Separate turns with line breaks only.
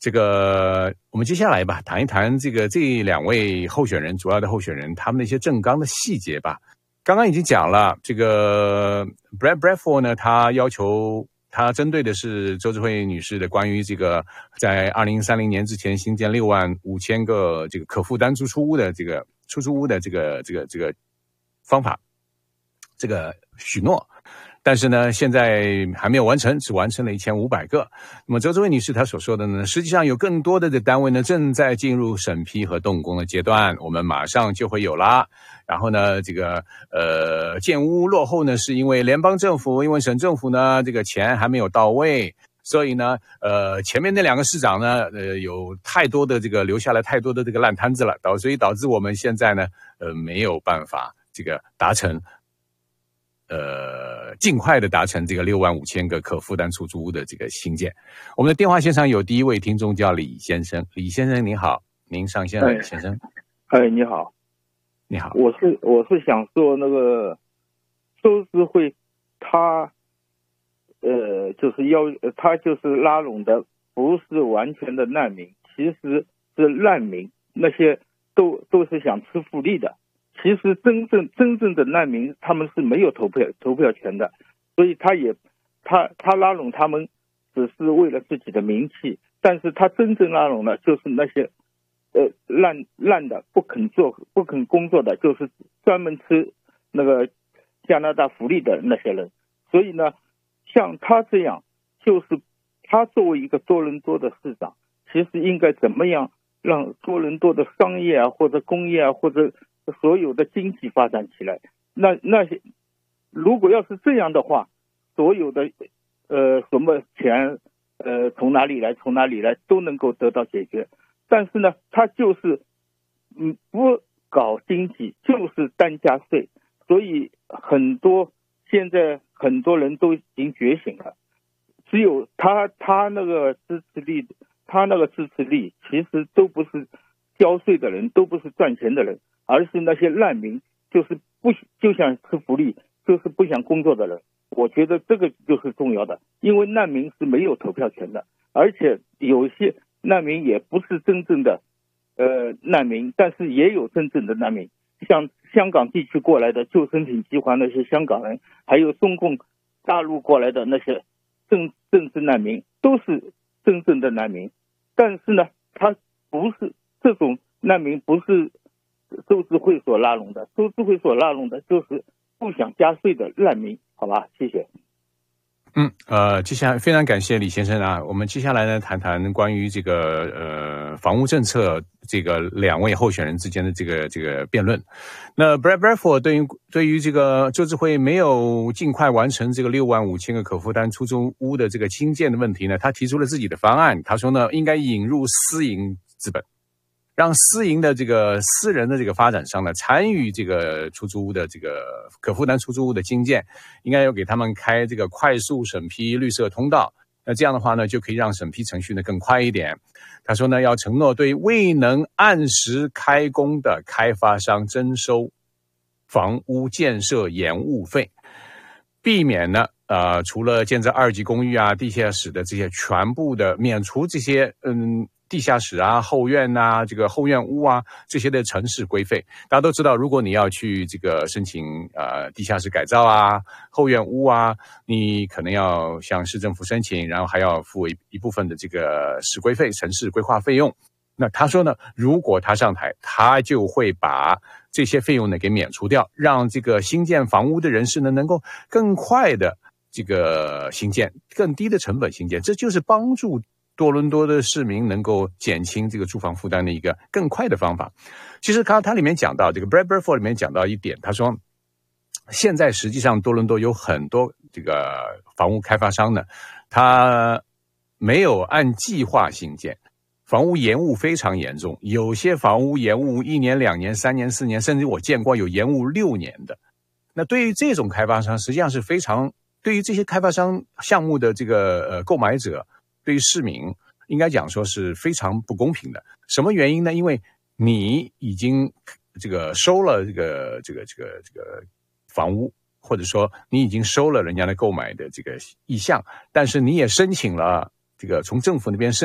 我们接下来吧，谈一谈这两位候选人，主要的候选人他们的一些政纲的细节吧。刚刚已经讲了，这个 Brad Bradford 呢，他要求他针对的是周智慧女士的关于这个在2030年之前新建65000个这个可负担出租屋的这个方法，这个许诺。但是呢，现在还没有完成，只完成了1500个。那么周智慧女士她所说的呢，实际上有更多的单位呢正在进入审批和动工的阶段，我们马上就会有啦。然后呢，建屋落后呢，是因为联邦政府、因为省政府呢，这个钱还没有到位，所以呢，前面那2个市长呢，有太多的留下了太多的烂摊子了，所以导致我们现在呢，没有办法达成。尽快的达成65000个可负担出租屋的新建。我们的电话线上有第一位听众叫李先生，李先生您好，您上线了，李先生。
你好，
你好，
我是想说那个周智慧他他就是拉拢的不是完全的难民，其实是难民，那些都是想吃福利的。其实真正的难民他们是没有投票权的，所以他拉拢他们只是为了自己的名气，但是他真正拉拢的就是那些烂的不肯工作的，就是专门吃那个加拿大福利的那些人。所以呢，像他这样，就是他作为一个多伦多的市长，其实应该怎么样让多伦多的商业啊或者工业啊或者所有的经济发展起来。那些如果要是这样的话，所有的什么钱从哪里来都能够得到解决。但是呢，他就是不搞经济，就是单加税，所以现在很多人都已经觉醒了。只有他那个支持力其实都不是交税的人，都不是赚钱的人，而是那些难民，就想吃福利，就是不想工作的人。我觉得这个就是重要的，因为难民是没有投票权的，而且有些难民也不是真正的难民，但是也有真正的难民，像香港地区过来的救生艇计划那些香港人，还有中共大陆过来的那些政治难民，都是真正的难民。但是呢，他不是这种难民，不是周智慧所拉拢的，周智慧所拉拢的就是不想加税的难民。好吧，谢谢。
接下来非常感谢李先生啊。我们接下来呢谈谈关于房屋政策2位候选人之间的这个辩论。那 Brad Bradford 对于周智慧没有尽快完成65000个可负担出租屋的新建的问题呢，他提出了自己的方案。他说呢，应该引入私营资本，让私营的私人的发展商呢参与出租屋的可负担出租屋的兴建，应该要给他们开快速审批绿色通道。那这样的话呢，就可以让审批程序呢更快一点。他说呢，要承诺对未能按时开工的开发商征收房屋建设延误费，避免呢除了建造2级公寓啊、地下室的这些全部的免除这些地下室啊、后院啊、后院屋啊这些的城市规费。大家都知道，如果你要去申请地下室改造啊、后院屋啊，你可能要向市政府申请，然后还要付一部分的市规费、城市规划费用。那他说呢，如果他上台，他就会把这些费用呢给免除掉，让新建房屋的人士呢能够更快的新建，更低的成本新建，这就是帮助多伦多的市民能够减轻住房负担的一个更快的方法。其实他里面讲到Brad Bradford 里面讲到一点，他说现在实际上多伦多有很多房屋开发商呢，他没有按计划兴建，房屋延误非常严重，有些房屋延误1年、2年、3年、4年，甚至我见过有延误6年的。那对于这种开发商，实际上是非常，对于这些开发商项目的购买者，对于市民应该讲说是非常不公平的。什么原因呢？因为你已经收了房屋，或者说你已经收了人家的购买的意向，但是你也申请了从政府那边申